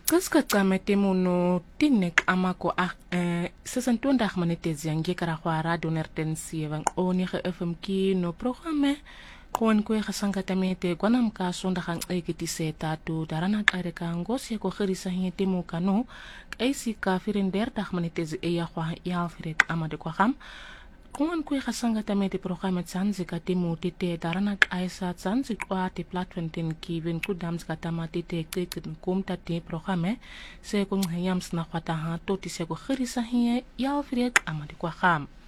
Qisicacamete muno tinek amako sesentunda manetezi yangi kara kwa radio nertensi oni FM ki no programe kon ko xasangatamete gwanam ka sonda kan ekiti setatu darana kare ka ngosi ko khirisa hete mu kanu kaisi ka firender dah manetezi ya kwa ya firet amade kwa kham kon ko xasangatamete programe tsanzi ka timu tite darana aisa tsanzi kwa te platform ten ki ven ku dams ka tamate te qiqin kumta te programe se ko ngayams na khwata ha to ti se ko khirisa ya firet amade kwa kham